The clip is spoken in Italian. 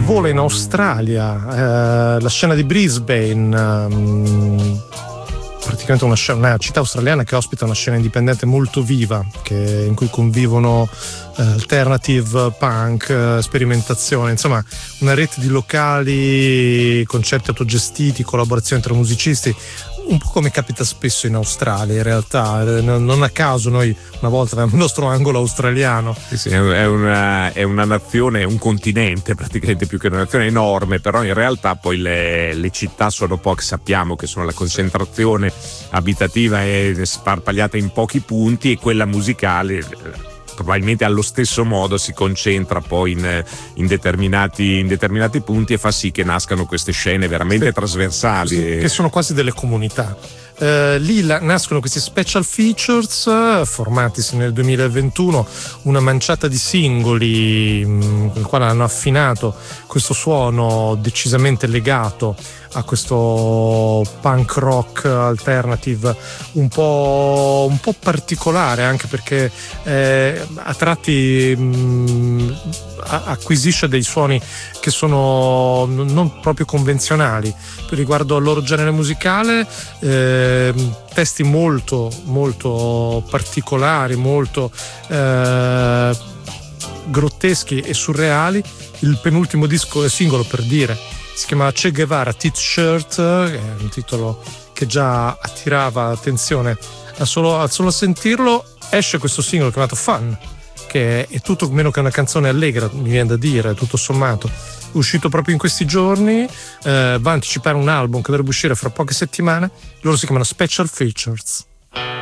vola in Australia, la scena di Brisbane, praticamente una città australiana che ospita una scena indipendente molto viva, in cui convivono alternative, punk, sperimentazione, insomma una rete di locali, concerti autogestiti, collaborazioni tra musicisti, un po' come capita spesso in Australia in realtà. Non a caso noi una volta avevamo il nostro angolo australiano. Sì, è una nazione, un continente praticamente, più che una nazione enorme, però in realtà poi le città sono poche, sappiamo che sono la concentrazione abitativa è sparpagliata in pochi punti, e quella musicale probabilmente allo stesso modo si concentra poi in determinati punti, e fa sì che nascano queste scene veramente trasversali, che sono quasi delle comunità. Lì nascono questi special features formatisi nel 2021, una manciata di singoli con il quale hanno affinato questo suono decisamente legato a questo punk rock alternative un po' particolare, anche perché a tratti acquisisce dei suoni che sono non proprio convenzionali riguardo al loro genere musicale, testi molto molto particolari, molto grotteschi e surreali. Il penultimo disco è singolo, per dire, si chiama Che Guevara T-shirt, che è un titolo che già attirava attenzione al solo sentirlo. Esce questo singolo chiamato Fun, che è tutto meno che una canzone allegra, mi viene da dire, tutto sommato. Uscito proprio in questi giorni, va a anticipare un album che dovrebbe uscire fra poche settimane. Loro si chiamano Special Features.